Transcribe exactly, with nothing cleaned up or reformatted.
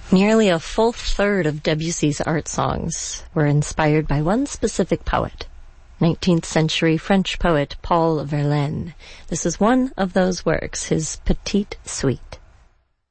Nearly a full third of Debussy's art songs were inspired by one specific poet, nineteenth century French poet Paul Verlaine. This is one of those works, his Petite Suite.